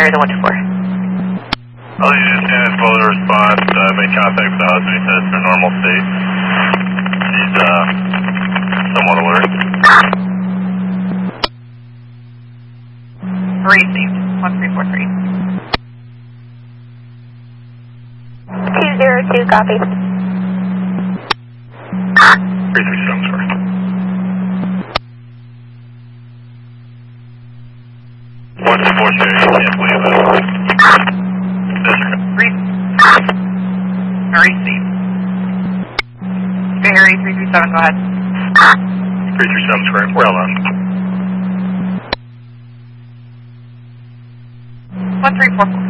area the 124. LG is full of response, made contact with Oz and he says it's their normal state. She's somewhat alert. Received, 1343. 202, copy. 337, sorry. What's the force area? You can't believe it. Received. Area 337, go ahead. 337, correct. Well done. 1344.